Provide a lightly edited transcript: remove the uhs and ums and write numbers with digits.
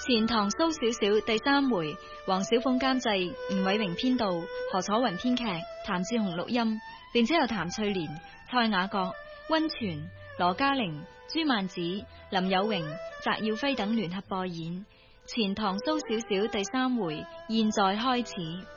錢塘蘇小小第3回，黃小鳳監製，吳偉榮編導，何楚雲編劇，譚志雄錄音，並且有譚翠蓮、蔡雅閣、溫泉、羅嘉玲、朱曼子、林有榮、翟耀輝等聯合播演。錢塘蘇小小第3回，現在開始。